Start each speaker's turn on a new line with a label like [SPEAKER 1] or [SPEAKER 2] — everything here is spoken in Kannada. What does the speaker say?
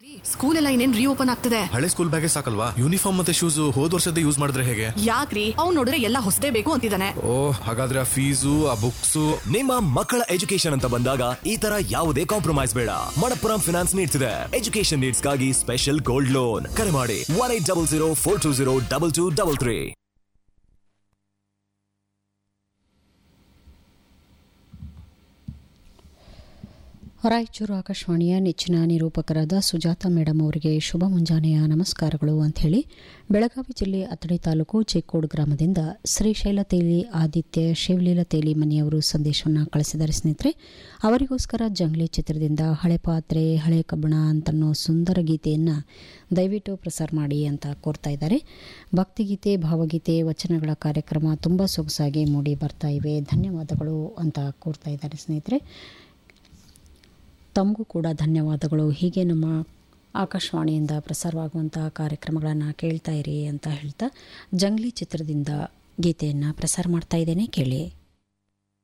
[SPEAKER 1] ಸ್ಕೂಲ್ ಎಲ್ಲ ಇನ್ನೇನ್ ರೀಓಪನ್ ಆಗ್ತದೆ.
[SPEAKER 2] ಹಳೆ ಸ್ಕೂಲ್ ಬ್ಯಾಗೇ ಸಾಕಲ್ವಾ, ಯೂನಿಫಾರ್ಮ್ ಮತ್ತೆ ಶೂಸ್ ಹೋದ್ ವರ್ಷದ ಯೂಸ್ ಮಾಡಿದ್ರೆ ಹೇಗೆ?
[SPEAKER 1] ಯಾಕ್ರಿ ಅವ್ನು ನೋಡಿದ್ರೆ ಎಲ್ಲ ಹೊಸದೇ ಬೇಕು ಅಂತಿದ್ದಾನೆ.
[SPEAKER 2] ಓಹ್, ಹಾಗಾದ್ರೆ ಆ ಫೀಸು ಆ ಬುಕ್ಸು.
[SPEAKER 3] ನಿಮ್ಮ ಮಕ್ಕಳ ಎಜುಕೇಶನ್ ಅಂತ ಬಂದಾಗ ಈ ತರ ಯಾವುದೇ ಕಾಂಪ್ರಮೈಸ್ ಬೇಡ. ಮಣಪ್ಪುರಂ ಫಿನಾನ್ಸ್ ನೀಡ್ತಿದೆ ಎಜುಕೇಶನ್ ನೀಡ್ಸ್ ಗಾಗಿ ಸ್ಪೆಷಲ್ ಗೋಲ್ಡ್ ಲೋನ್. ಕರೆ ಮಾಡಿ 1800420223.
[SPEAKER 4] ರಾಯಚೂರು ಆಕಾಶವಾಣಿಯ ನೆಚ್ಚಿನ ನಿರೂಪಕರಾದ ಸುಜಾತ ಮೇಡಮ್ ಅವರಿಗೆ ಶುಭ ಮುಂಜಾನೆಯ ನಮಸ್ಕಾರಗಳು ಅಂಥೇಳಿ ಬೆಳಗಾವಿ ಜಿಲ್ಲೆ ಅಥಣಿ ತಾಲೂಕು ಚಿಕ್ಕೋಡ್ ಗ್ರಾಮದಿಂದ ಶ್ರೀಶೈಲ ತೇಲಿ ಆದಿತ್ಯ ಶಿವಲೀಲ ತೇಲಿ ಮನೆಯವರು ಸಂದೇಶವನ್ನು ಕಳಿಸಿದ್ದಾರೆ ಸ್ನೇಹಿತರೆ. ಅವರಿಗೋಸ್ಕರ ಜಂಗ್ಲಿ ಚಿತ್ರದಿಂದ ಹಳೆ ಪಾತ್ರೆ ಹಳೆ ಕಬ್ಬಣ ಅಂತನ್ನೋ ಸುಂದರ ಗೀತೆಯನ್ನು ದಯವಿಟ್ಟು ಪ್ರಸಾರ ಮಾಡಿ ಅಂತ ಕೋರ್ತಾ ಇದ್ದಾರೆ. ಭಕ್ತಿಗೀತೆ ಭಾವಗೀತೆ ವಚನಗಳ ಕಾರ್ಯಕ್ರಮ ತುಂಬ ಸೊಗಸಾಗಿ ಮೂಡಿ ಬರ್ತಾ ಇವೆ, ಧನ್ಯವಾದಗಳು ಅಂತ ಕೋರ್ತಾ ಇದ್ದಾರೆ ಸ್ನೇಹಿತರೆ. ತಮಗೂ ಕೂಡ ಧನ್ಯವಾದಗಳು. ಹೀಗೆ ನಮ್ಮ ಆಕಾಶವಾಣಿಯಿಂದ ಪ್ರಸಾರವಾಗುವಂತಹ ಕಾರ್ಯಕ್ರಮಗಳನ್ನು ಕೇಳ್ತಾ ಇರಿ ಅಂತ ಹೇಳ್ತಾ ಜಂಗ್ಲಿ ಚಿತ್ರದಿಂದ ಗೀತೆಯನ್ನು ಪ್ರಸಾರ ಮಾಡ್ತಾ ಇದ್ದೇನೆ, ಕೇಳಿ.